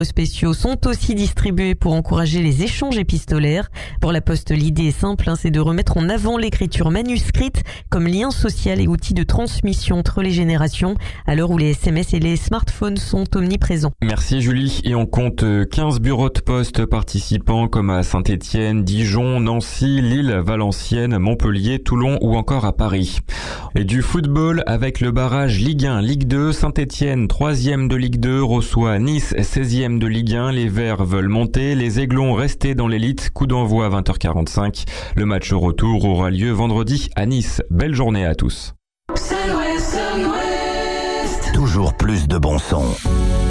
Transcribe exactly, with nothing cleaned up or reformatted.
spéciaux sont aussi distribués pour encourager les échanges épistolaires. Pour la Poste, l'idée est simple, hein, c'est de remettre en avant l'écriture manuscrite comme lien social et outil de transmission entre les générations, à l'heure où les S M S et les smartphones sont omniprésents. Merci Julie. Et on compte quinze bureaux de poste participants comme à Saint-Étienne, Dijon, Nancy, Lille, Valenciennes, Montpellier, Toulon ou encore à Paris. Et du football avec le barrage Ligue un, Ligue deux, Saint-Étienne, troisième de Ligue deux, reçoit Nice, seizième de Ligue un. Les Verts veulent monter, les Aiglons rester dans l'élite. Coup d'envoi à vingt heures quarante-cinq. Le match retour aura lieu vendredi à Nice. Belle journée à tous. Toujours plus de bon son.